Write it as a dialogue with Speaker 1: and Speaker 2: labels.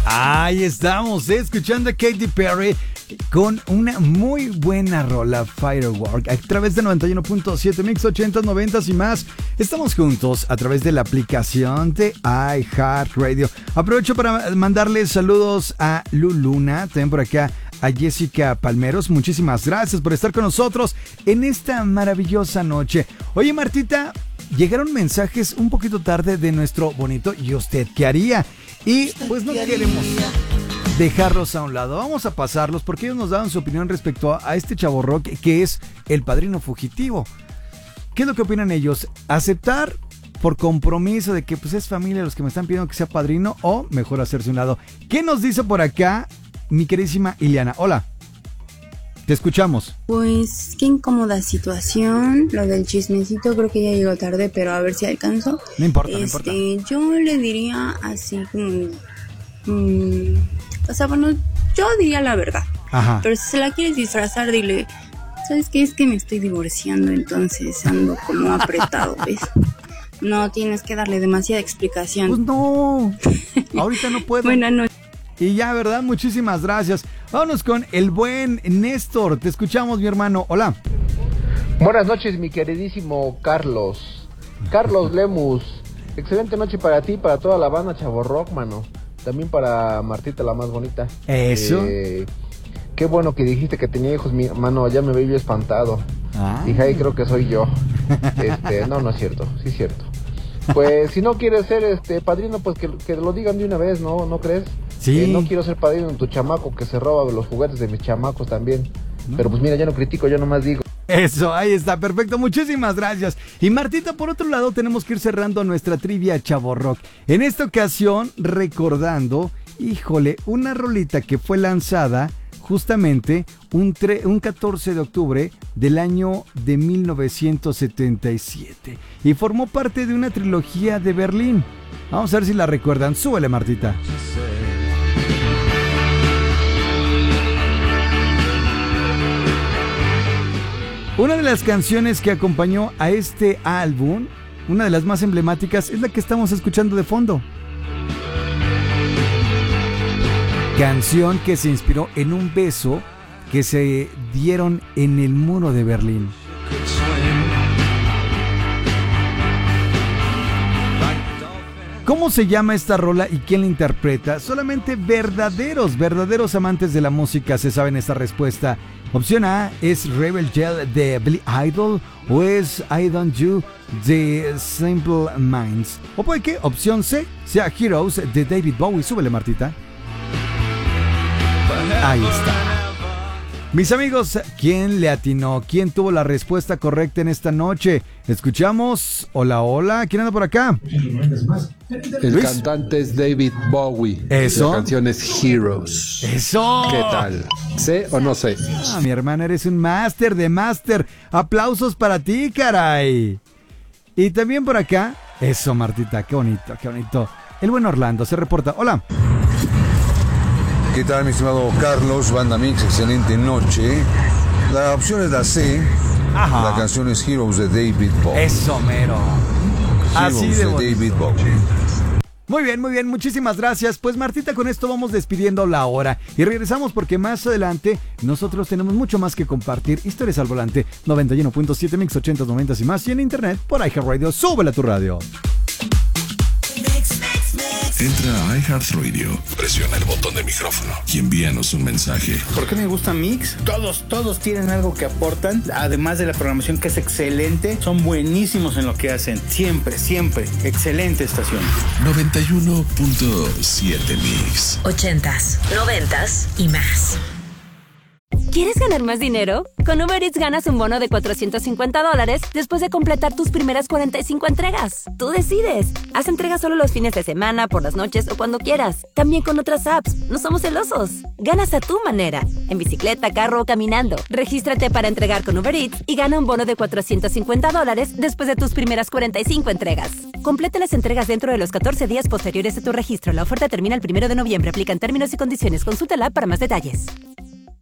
Speaker 1: Ahí estamos, escuchando a Katy Perry con una muy buena rola, Firework, a través de 91.7 Mix 80s, 90s y más. Estamos juntos a través de la aplicación de iHeartRadio. Aprovecho para mandarles saludos a Luluna, también por acá a Jessica Palmeros. Muchísimas gracias por estar con nosotros en esta maravillosa noche. Oye, Martita, llegaron mensajes un poquito tarde de nuestro bonito ¿y usted qué haría? Y pues no queremos dejarlos a un lado. Vamos a pasarlos porque ellos nos daban su opinión respecto a este chavorrock que es el padrino fugitivo. ¿Qué es lo que opinan ellos? ¿Aceptar por compromiso de que pues es familia los que me están pidiendo que sea padrino o mejor hacerse a un lado? ¿Qué nos dice por acá mi queridísima Ileana? Hola, te escuchamos.
Speaker 2: Pues qué incómoda situación. Lo del chismecito creo que ya llegó tarde, pero a ver si alcanzo.
Speaker 1: No importa, no importa.
Speaker 2: Yo le diría así como... o sea, bueno, yo diría la verdad.
Speaker 1: Ajá.
Speaker 2: Pero si se la quieres disfrazar, dile... ¿Sabes qué? Es que me estoy divorciando, entonces ando como apretado, ¿ves? No tienes que darle demasiada explicación.
Speaker 1: Pues no, ahorita no puedo.
Speaker 2: Buenas noches.
Speaker 1: Y ya, ¿verdad? Muchísimas gracias. Vámonos con el buen Néstor. Te escuchamos, mi hermano. Hola.
Speaker 3: Buenas noches, mi queridísimo Carlos. Carlos Lemus. Excelente noche para ti, para toda la banda Chavorrock, mano. También para Martita, la más bonita.
Speaker 1: Eso.
Speaker 3: Qué bueno que dijiste que tenía hijos, mi hermano. Ya me veo espantado. Dije, ay, creo que soy yo. No es cierto. Sí es cierto. Pues si no quieres ser padrino, pues que lo digan de una vez, ¿no crees?
Speaker 1: Sí.
Speaker 3: No quiero ser padrino de tu chamaco que se roba los juguetes de mis chamacos también. ¿No? Pero pues mira, ya no critico, yo nomás digo.
Speaker 1: Eso, ahí está, perfecto, muchísimas gracias. Y Martita, por otro lado, tenemos que ir cerrando nuestra trivia Chavorrock. En esta ocasión, recordando, híjole, una rolita que fue lanzada justamente un 14 de octubre del año de 1977. Y formó parte de una trilogía de Berlín. Vamos a ver si la recuerdan. Súbele, Martita. Una de las canciones que acompañó a este álbum, una de las más emblemáticas, es la que estamos escuchando de fondo. Canción que se inspiró en un beso que se dieron en el muro de Berlín. ¿Cómo se llama esta rola y quién la interpreta? Solamente verdaderos amantes de la música se saben esta respuesta. Opción A es Rebel Yell de Billy Idol o es I Don't You de Simple Minds. O puede que opción C sea Heroes de David Bowie. Súbele, Martita. Ahí está. Mis amigos, ¿quién le atinó? ¿Quién tuvo la respuesta correcta en esta noche? Escuchamos. Hola, hola. ¿Quién anda por acá?
Speaker 4: El Luis. Cantante es David Bowie.
Speaker 1: ¿Eso?
Speaker 4: La canción es Heroes.
Speaker 1: ¡Eso!
Speaker 4: ¿Qué tal? ¿Sé o no sé?
Speaker 1: Mi hermana, eres un máster de máster. Aplausos para ti, caray. Y también por acá. Eso, Martita. Qué bonito, qué bonito. El buen Orlando se reporta. Hola.
Speaker 5: ¿Qué tal, mi estimado Carlos? Banda Mix, excelente noche. La opción es la C.
Speaker 1: Ajá.
Speaker 5: La canción es Heroes de David Bowie.
Speaker 1: Eso, mero.
Speaker 5: Heroes
Speaker 1: Así de
Speaker 5: David Bowie.
Speaker 1: Muy bien, muchísimas gracias. Pues Martita, con esto vamos despidiendo la hora y regresamos porque más adelante nosotros tenemos mucho más que compartir. Historias al volante, 91.7 Mix 80s, 90s y más, y en internet por iHeartRadio. Súbela a tu radio.
Speaker 6: Entra a iHeartRadio, presiona el botón de micrófono y envíanos un mensaje.
Speaker 7: ¿Por qué me gusta Mix? Todos tienen algo que aportan, además de la programación que es excelente, son buenísimos en lo que hacen, siempre, excelente estación.
Speaker 6: 91.7 Mix
Speaker 8: 80s, 90s y más. ¿Quieres ganar más dinero? Con Uber Eats ganas un bono de $450 después de completar tus primeras 45 entregas. Tú decides. Haz entregas solo los fines de semana, por las noches o cuando quieras. También con otras apps. No somos celosos. Ganas a tu manera. En bicicleta, carro o caminando. Regístrate para entregar con Uber Eats y gana un bono de $450 después de tus primeras 45 entregas. Completa las entregas dentro de los 14 días posteriores a tu registro. La oferta termina el 1 de noviembre. Aplican términos y condiciones. Consulta la app para más detalles.